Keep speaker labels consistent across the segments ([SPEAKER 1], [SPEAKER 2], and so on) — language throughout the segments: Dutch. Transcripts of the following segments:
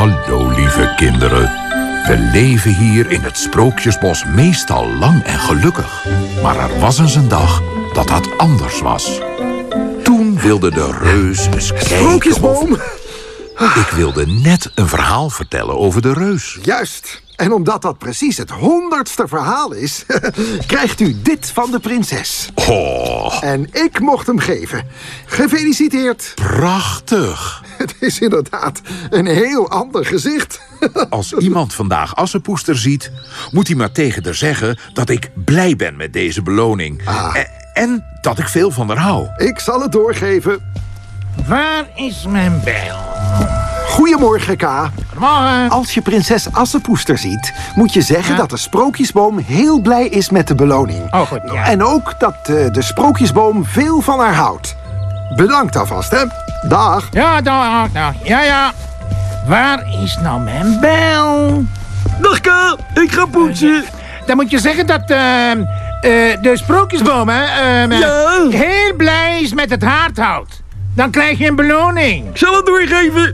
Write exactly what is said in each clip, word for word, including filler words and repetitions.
[SPEAKER 1] Hallo, lieve kinderen. We leven hier in het Sprookjesbos meestal lang en gelukkig. Maar er was eens een dag dat dat anders was. Toen wilde de reus eens kijken
[SPEAKER 2] Sprookjesboom!
[SPEAKER 1] of... Ik wilde net een verhaal vertellen over de reus.
[SPEAKER 2] Juist. En omdat dat precies het honderdste verhaal is... krijgt u dit van de prinses.
[SPEAKER 1] Oh,
[SPEAKER 2] En ik mocht hem geven. Gefeliciteerd.
[SPEAKER 1] prachtig.
[SPEAKER 2] Het is inderdaad een heel ander gezicht.
[SPEAKER 1] Als iemand vandaag Assepoester ziet, moet hij maar tegen haar zeggen dat ik blij ben met deze beloning.
[SPEAKER 2] Ah.
[SPEAKER 1] En, en dat ik veel van haar hou.
[SPEAKER 2] Ik zal het doorgeven.
[SPEAKER 3] Waar is mijn bijl?
[SPEAKER 2] Goedemorgen, K.
[SPEAKER 3] Goedemorgen.
[SPEAKER 2] Als je prinses Assepoester ziet, moet je zeggen
[SPEAKER 3] Ja?
[SPEAKER 2] dat de sprookjesboom heel blij is met de beloning.
[SPEAKER 3] Oh, goed, ja.
[SPEAKER 2] En ook dat uh, de sprookjesboom veel van haar houdt. Bedankt alvast, hè. Dag.
[SPEAKER 3] Ja, dag, dag. Ja, ja. Waar is nou mijn bijl?
[SPEAKER 4] Dag K, ik ga poetsen.
[SPEAKER 3] Dan moet je zeggen dat eh, eh, de sprookjesboom hè, eh,
[SPEAKER 4] Ja?
[SPEAKER 3] heel blij is met het haardhout. Dan krijg je een beloning.
[SPEAKER 4] Ik zal het doorgeven.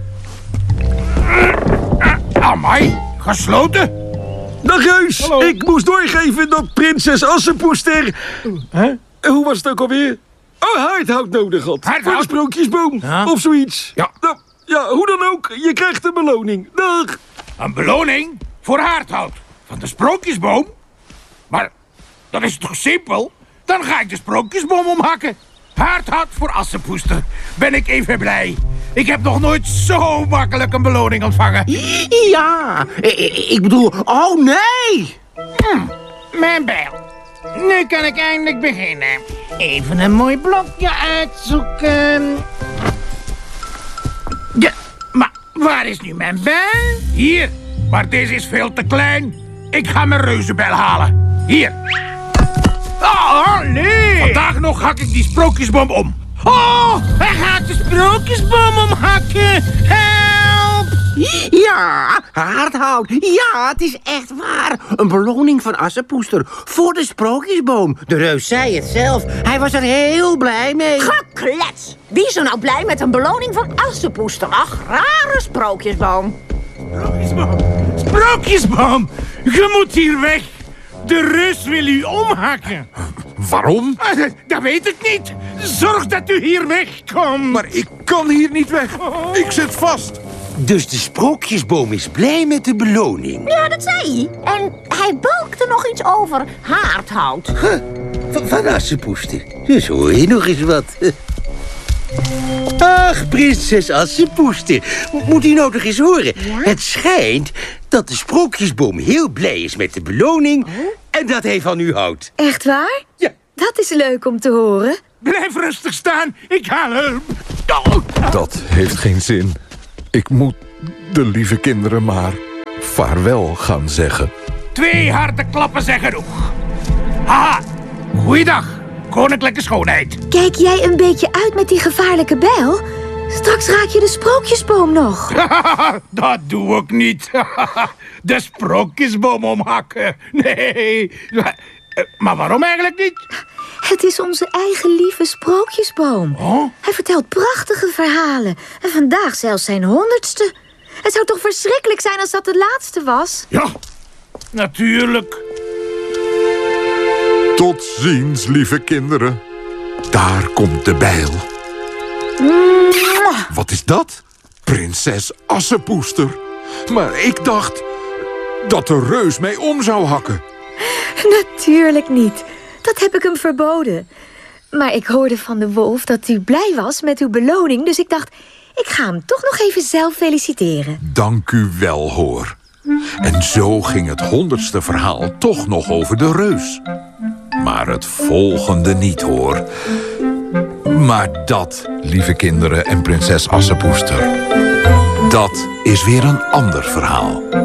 [SPEAKER 3] Amai, gesloten.
[SPEAKER 4] Dag Reus,
[SPEAKER 3] Hallo.
[SPEAKER 4] ik moest doorgeven dat prinses Assepoester...
[SPEAKER 3] Huh?
[SPEAKER 4] Hoe was het ook alweer? Oh, haardhout nodig had.
[SPEAKER 3] Haardhout?
[SPEAKER 4] Voor de sprookjesboom.
[SPEAKER 3] Ja.
[SPEAKER 4] Of zoiets.
[SPEAKER 3] Ja.
[SPEAKER 4] Nou, ja, hoe dan ook, je krijgt een beloning. Dag.
[SPEAKER 3] Een beloning voor haardhout van de sprookjesboom? Maar dat is toch simpel? Dan ga ik de sprookjesboom omhakken. Haardhout voor Assepoester. Ben ik even blij. Ik heb nog nooit zo makkelijk een beloning ontvangen.
[SPEAKER 5] Ja, i- ik bedoel, oh nee!
[SPEAKER 3] Mijn bijl. Nu kan ik eindelijk beginnen. Even een mooi blokje uitzoeken. Ja, maar waar is nu mijn bijl? Hier, maar deze is veel te klein. Ik ga mijn reuzenbijl halen. Hier. Oh, nee. Vandaag nog hak ik die sprookjesboom om. Oh, hij gaat de sprookjesboom omhakken. Help!
[SPEAKER 5] Ja, haardhout. Ja, het is echt waar. Een beloning van Assepoester voor de sprookjesboom. De reus zei het zelf. Hij was er heel blij mee.
[SPEAKER 6] Geklets! Wie is er nou blij met een beloning van Assepoester? Ach, rare sprookjesboom.
[SPEAKER 3] Sprookjesboom. Sprookjesboom, je moet hier weg. De reus wil u omhakken.
[SPEAKER 1] Waarom?
[SPEAKER 3] Ah, dat- Dat weet ik niet. Zorg dat u hier wegkomt.
[SPEAKER 1] Maar ik kan hier niet weg. Ik zit vast.
[SPEAKER 5] Dus de sprookjesboom is blij met de beloning.
[SPEAKER 6] Ja, dat zei hij. En hij balkte nog iets over haardhout.
[SPEAKER 5] Van, van Assepoester. Dus hoor je nog eens wat. Ach, prinses Assepoester. Moet u nou toch eens horen? Het schijnt dat de sprookjesboom heel blij is met de beloning... en dat hij van u houdt.
[SPEAKER 7] Echt waar?
[SPEAKER 5] Ja.
[SPEAKER 7] Dat is leuk om te horen.
[SPEAKER 3] Blijf rustig staan. Ik haal hulp. Oh.
[SPEAKER 1] Dat heeft geen zin. Ik moet de lieve kinderen maar vaarwel gaan zeggen.
[SPEAKER 3] Twee harde klappen zijn genoeg. Haha. Goeiedag, koninklijke schoonheid.
[SPEAKER 7] Kijk jij een beetje uit met die gevaarlijke bijl? Straks raak je de sprookjesboom nog.
[SPEAKER 3] Dat doe ik niet. De sprookjesboom omhakken. Nee. Maar waarom eigenlijk niet?
[SPEAKER 7] Het is onze eigen lieve sprookjesboom.
[SPEAKER 3] Oh?
[SPEAKER 7] Hij vertelt prachtige verhalen. En vandaag zelfs zijn honderdste. Het zou toch verschrikkelijk zijn als dat de laatste was?
[SPEAKER 3] Ja, natuurlijk.
[SPEAKER 1] Tot ziens, lieve kinderen. Daar komt de bijl. Wat is dat? Prinses Assepoester. Maar ik dacht dat de reus mij om zou hakken.
[SPEAKER 7] Natuurlijk niet. Dat heb ik hem verboden. Maar ik hoorde van de wolf dat u blij was met uw beloning. Dus ik dacht, ik ga hem toch nog even zelf feliciteren.
[SPEAKER 1] Dank u wel, hoor. En zo ging het honderdste verhaal toch nog over de reus. Maar het volgende niet, hoor. Maar dat, lieve kinderen en prinses Assepoester, dat is weer een ander verhaal.